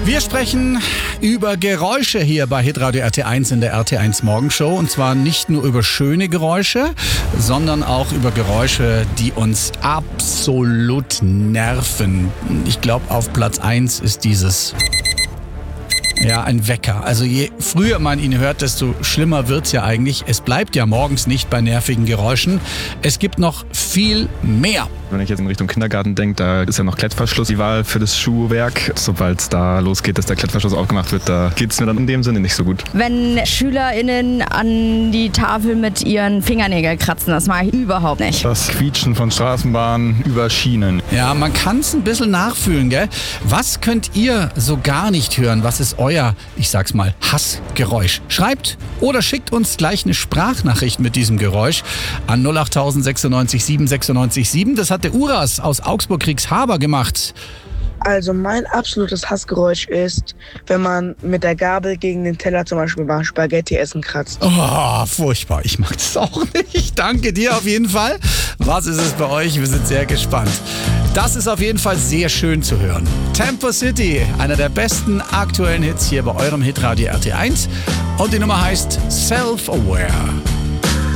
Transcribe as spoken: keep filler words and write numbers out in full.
Wir sprechen über Geräusche hier bei Hitradio R T eins in der R T eins Morgenshow. Und zwar nicht nur über schöne Geräusche, sondern auch über Geräusche, die uns absolut nerven. Ich glaube, auf Platz eins ist dieses... Ja, ein Wecker. Also je früher man ihn hört, desto schlimmer wird's ja eigentlich. Es bleibt ja morgens nicht bei nervigen Geräuschen. Es gibt noch viel mehr. Wenn ich jetzt in Richtung Kindergarten denke, da ist ja noch Klettverschluss die Wahl für das Schuhwerk. Sobald es da losgeht, dass der Klettverschluss aufgemacht wird, da geht es mir dann in dem Sinne nicht so gut. Wenn SchülerInnen an die Tafel mit ihren Fingernägeln kratzen, das mag ich überhaupt nicht. Das Quietschen von Straßenbahnen über Schienen. Ja, man kann es ein bisschen nachfühlen, gell? Was könnt ihr so gar nicht hören? Was ist euer, ich sag's mal, Hassgeräusch? Schreibt oder schickt uns gleich eine Sprachnachricht mit diesem Geräusch an null acht tausend sechsundneunzig sieben sechsundneunzig sieben. Das hat der Uras aus Augsburg-Kriegshaber gemacht. Also mein absolutes Hassgeräusch ist, wenn man mit der Gabel gegen den Teller zum Beispiel beim Spaghetti essen kratzt. Oh, furchtbar. Ich mag das auch nicht. Danke dir auf jeden Fall. Was ist es bei euch? Wir sind sehr gespannt. Das ist auf jeden Fall sehr schön zu hören. Tempo City, einer der besten aktuellen Hits hier bei eurem Hitradio R T eins. Und die Nummer heißt Self-Aware.